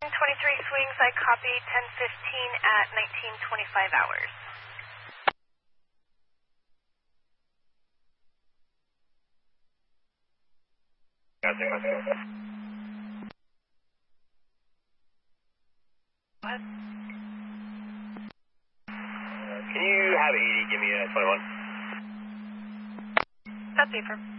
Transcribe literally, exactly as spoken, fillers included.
twenty-three swings, I copy ten fifteen at nineteen twenty-five hours. What? Can you have eighty give me a twenty-one? That's safer.